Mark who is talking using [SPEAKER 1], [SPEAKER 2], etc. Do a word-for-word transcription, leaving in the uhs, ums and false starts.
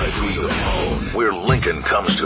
[SPEAKER 1] right through your phone. Where Lincoln comes to